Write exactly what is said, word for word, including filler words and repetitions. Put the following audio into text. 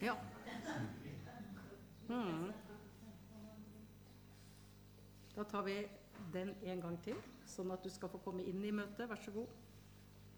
Ja. Mm. Da tar vi den en gang til, sånn at du skal få komme inn i møtet. Vær så god.